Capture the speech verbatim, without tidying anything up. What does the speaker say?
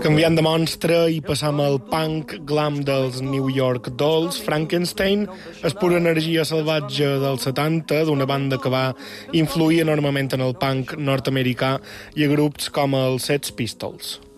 Canviant de monstre i passam al punk glam dels New York Dolls, Frankenstein és pura energia salvatge dels setanta, d'una banda que va influir enormement en el punk nord-americà i a grups com els Sex Pistols.